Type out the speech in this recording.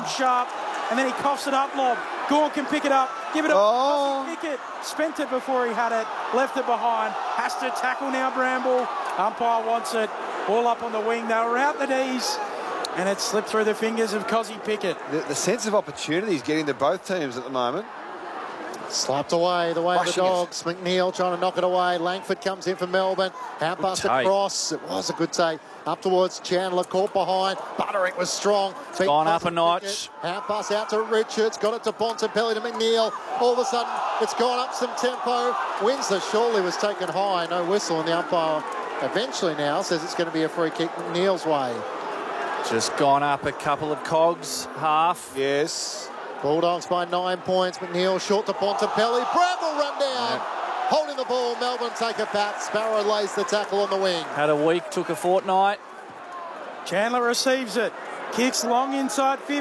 sharp, and then he coughs it up lob. Gawn can pick it up, give it up. Oh. Pick it. Spent it before he had it, left it behind. Has to tackle now, Bramble. Umpire wants it. All up on the wing. They were out the knees, and it slipped through the fingers of Cozzy Pickett. The sense of opportunity is getting to both teams at the moment. Slapped away the way of the Dogs. McNeil trying to knock it away. Langford comes in for Melbourne. Out past across. It was a good take. Up towards Chandler. Caught behind. Buttering was strong. It's gone up a notch. Out pass out to Richards. Got it to Bontempelli to McNeil. All of a sudden, it's gone up some tempo. Windsor surely was taken high. No whistle, and the umpire eventually now says it's going to be a free kick McNeil's way. Just gone up a couple of cogs, half. Yes. Bulldogs by 9 points. McNeil short to Bontempelli. Bramble run down. Holding the ball. Melbourne take it back. Sparrow lays the tackle on the wing. Had a week, took a fortnight. Chandler receives it. Kicks long inside 50.